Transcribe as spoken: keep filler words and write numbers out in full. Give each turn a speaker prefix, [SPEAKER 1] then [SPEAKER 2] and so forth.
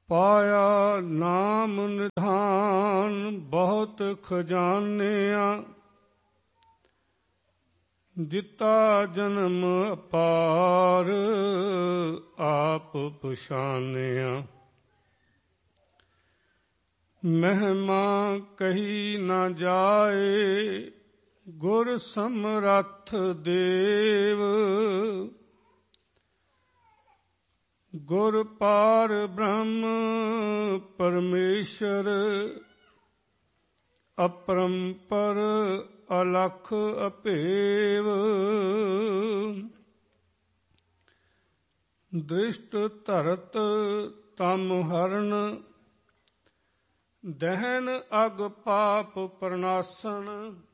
[SPEAKER 1] ਪਾਇਆ ਨਾਮ ਨਿਧਾਨ ਬਹੁਤ ਖਜ਼ਾਨਿਆਂ, ਦਿੱਤਾ ਜਨਮ ਅਪਾਰ ਆਪ ਪਛਾਨਿਆ। ਮਹਿਮਾ ਕਹੀ ਨਾ ਜਾਏ ਗੁਰ ਸਮਰੱਥ ਦੇਵ, ਗੁਰ ਪਾਰ ਬ੍ਰਹਮ ਪਰਮੇਸ਼ਰ, ਅਪਰੰਪਰ ਅਲਖ ਅਭੇਵ। ਦ੍ਰਿਸ਼ਟ ਧਰਤ ਤਮ ਹਰਨ, ਦਹਿਨ ਅਗ ਪਾਪ ਪ੍ਰਨਾਸਨ,